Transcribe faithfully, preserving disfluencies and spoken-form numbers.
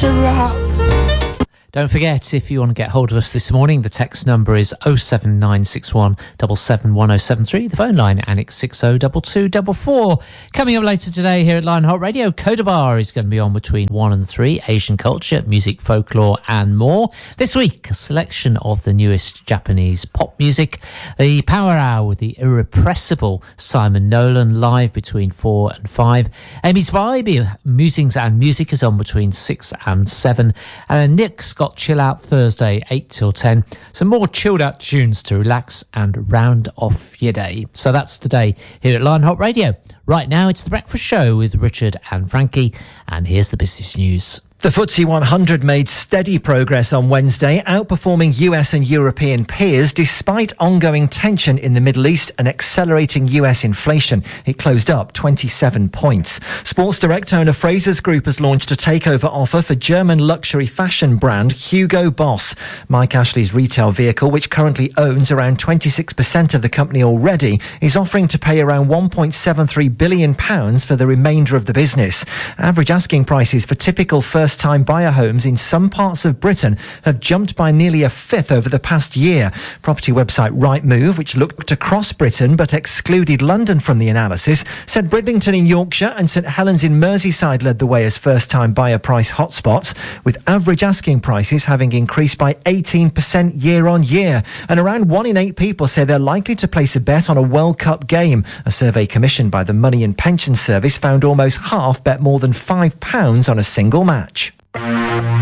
rock. Don't forget, if you want to get hold of us this morning, the text number is oh seven nine six one seven seven one oh seven three. The phone line, Annex six oh two two four four. Coming up later today here at Lionheart Radio, Coda Bar is going to be on between one and three. Asian culture, music, folklore and more. This week, a selection of the newest Japanese pop music. The Power Hour with the irrepressible Simon Nolan, live between four and five. Amy's Vibe, Musings and Music, is on between six and seven. And Nick's got Chill Out Thursday, eight till ten. Some more chilled out tunes to relax and round off your day. So that's today here at Lionheart Radio. Right now, it's The Breakfast Show with Richard and Frankie. And here's the business news. The F T S E one hundred made steady progress on Wednesday, outperforming U S and European peers despite ongoing tension in the Middle East and accelerating U S inflation. It closed up twenty-seven points. Sports Direct owner Frasers Group has launched a takeover offer for German luxury fashion brand Hugo Boss. Mike Ashley's retail vehicle, which currently owns around twenty-six percent of the company already, is offering to pay around one point seven three billion pounds for the remainder of the business. Average asking prices for typical first First-time buyer homes in some parts of Britain have jumped by nearly a fifth over the past year. Property website Rightmove, which looked across Britain but excluded London from the analysis, said Bridlington in Yorkshire and St Helens in Merseyside led the way as first-time buyer price hotspots, with average asking prices having increased by eighteen percent year on year. And around one in eight people say they're likely to place a bet on a World Cup game. A survey commissioned by the Money and Pension Service found almost half bet more than five pounds on a single match.